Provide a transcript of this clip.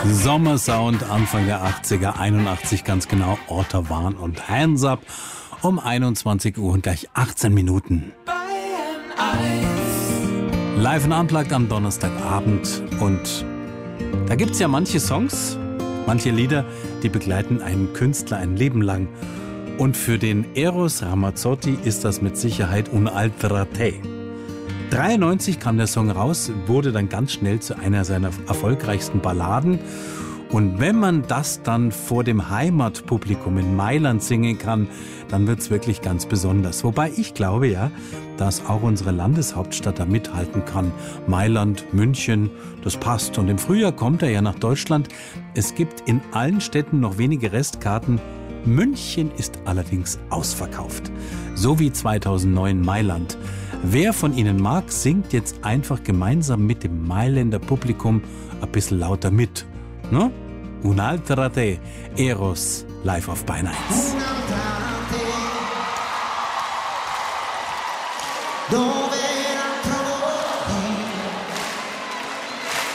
Sommersound Anfang der 80er, 81 ganz genau, Autobahn und Hands Up um 21 Uhr und gleich 18 Minuten. Live und Unplugged am Donnerstagabend und da gibt's ja manche Songs, manche Lieder, die begleiten einen Künstler ein Leben lang. Und für den Eros Ramazzotti ist das mit Sicherheit Un'altra te. 93 kam der Song raus, wurde dann ganz schnell zu einer seiner erfolgreichsten Balladen. Und wenn man das dann vor dem Heimatpublikum in Mailand singen kann, dann wird's wirklich ganz besonders. Wobei ich glaube ja, dass auch unsere Landeshauptstadt da mithalten kann. Mailand, München, das passt. Und im Frühjahr kommt er ja nach Deutschland. Es gibt in allen Städten noch wenige Restkarten. München ist allerdings ausverkauft. So wie 2009 Mailand. Wer von Ihnen mag, singt jetzt einfach gemeinsam mit dem Mailänder Publikum ein bisschen lauter mit. Ne? Un'altra te, Eros, live auf Bayern 1.